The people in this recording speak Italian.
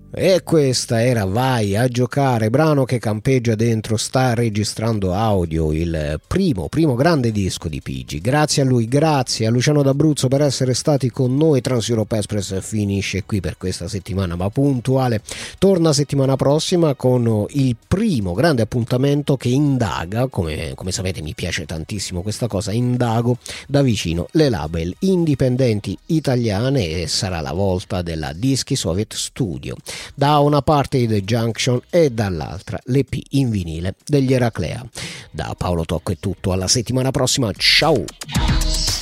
E questa era Vai a giocare, brano che campeggia dentro, sta registrando audio, il primo grande disco di Pigi. Grazie a lui, grazie a Luciano D'Abruzzo per essere stati con noi. Trans-Europe Express finisce qui per questa settimana, ma puntuale. Torna settimana prossima con il primo grande appuntamento che indaga, come sapete mi piace tantissimo questa cosa, indago da vicino le label indipendenti italiane e sarà la volta della Dischi Soviet Studio. Da una parte i The Junction e dall'altra l'EP in vinile degli Eraclea. Da Paolo Tocco è tutto, alla settimana prossima, ciao!